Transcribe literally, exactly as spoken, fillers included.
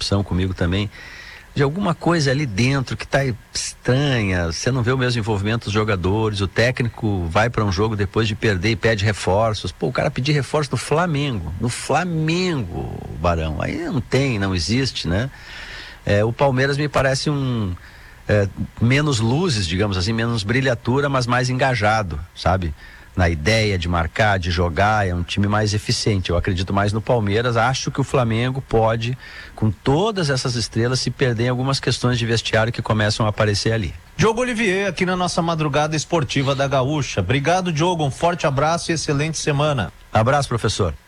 percepção comigo também, de alguma coisa ali dentro que está estranha. Você não vê o mesmo envolvimento dos jogadores, o técnico vai para um jogo depois de perder e pede reforços. Pô, o cara pedir reforço no Flamengo, no Flamengo, Barão, aí não tem, não existe, né? É, o Palmeiras me parece um é, menos luzes, digamos assim, menos brilhatura, mas mais engajado, sabe? Na ideia de marcar, de jogar, é um time mais eficiente. Eu acredito mais no Palmeiras. Acho que o Flamengo pode, com todas essas estrelas, se perder em algumas questões de vestiário que começam a aparecer ali. Diogo Olivier, aqui na nossa madrugada esportiva da Gaúcha. Obrigado, Diogo, um forte abraço e excelente semana. Abraço, professor.